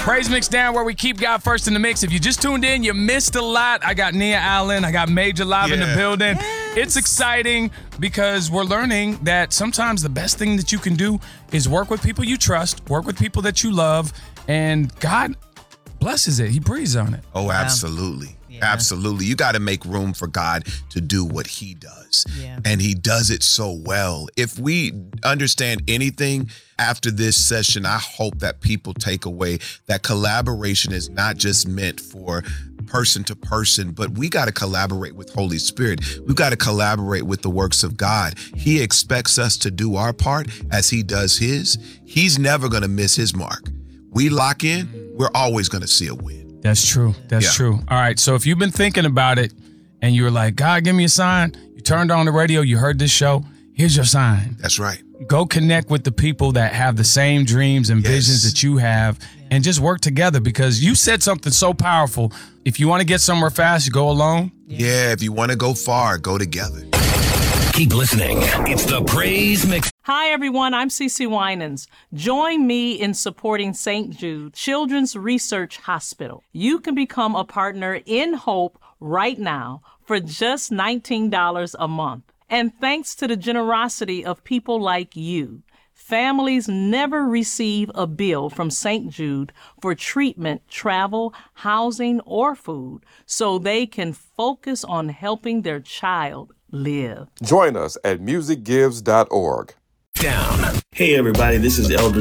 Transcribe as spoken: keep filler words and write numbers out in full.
Praise Mix Down, where we keep God first in the mix. If you just tuned in, you missed a lot. I got Nia Allen. I got Major live yeah. in the building. Yes. It's exciting because we're learning that sometimes the best thing that you can do is work with people you trust, work with people that you love, and God blesses it. He breathes on it. Oh, absolutely. Yeah. Absolutely. You got to make room for God to do what he does. Yeah. And he does it so well. If we understand anything after this session, I hope that people take away that collaboration is not just meant for person to person, but we got to collaborate with Holy Spirit. We've got to collaborate with the works of God. He expects us to do our part as he does his. He's never going to miss his mark. We lock in, we're always going to see a win. That's true. That's yeah. true. All right. So if you've been thinking about it and you were like, God, give me a sign. You turned on the radio, you heard this show. Here's your sign. That's right. Go connect with the people that have the same dreams and yes. visions that you have and just work together, because you said something so powerful. If you want to get somewhere fast, you go alone. Yeah. If you want to go far, go together. Keep listening. It's the Praise Mix. Hi, everyone. I'm Cece Winans. Join me in supporting Saint Jude Children's Research Hospital. You can become a partner in Hope right now for just nineteen dollars a month. And thanks to the generosity of people like you, families never receive a bill from Saint Jude for treatment, travel, housing, or food, so they can focus on helping their child live. Join us at music gives dot org. Down. Hey everybody, this is Elder